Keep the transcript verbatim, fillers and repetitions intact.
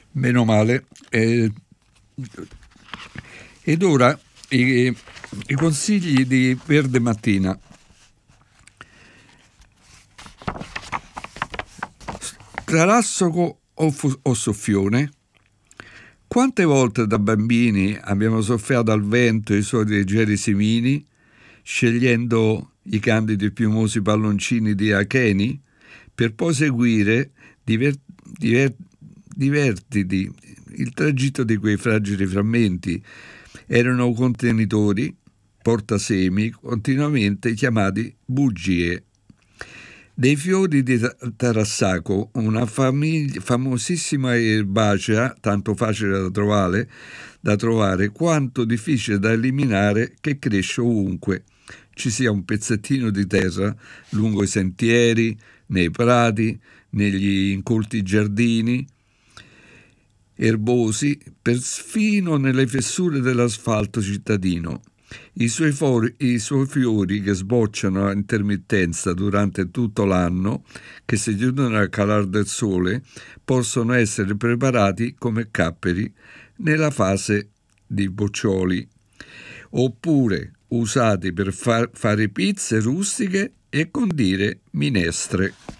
Meno male. Eh, ed ora i, i consigli di Verde Mattina. Tarassoco o, fu- o soffione? Quante volte da bambini abbiamo soffiato al vento i suoi leggeri semini, scegliendo i candidi e piumosi palloncini di acheni, per poi seguire diver, diver, divertiti il tragitto di quei fragili frammenti. Erano contenitori, portasemi, continuamente chiamati bugie. Dei fiori di Tarassaco, una famiglia, famosissima erbacea, tanto facile da trovare, da trovare quanto difficile da eliminare, che cresce ovunque ci sia un pezzettino di terra lungo i sentieri, nei prati, negli incolti giardini erbosi, perfino nelle fessure dell'asfalto cittadino. I suoi, fori, I suoi fiori che sbocciano a intermittenza durante tutto l'anno, che si chiudono al calare del sole, possono essere preparati come capperi nella fase di boccioli, oppure usati per far, fare pizze rustiche e condire minestre.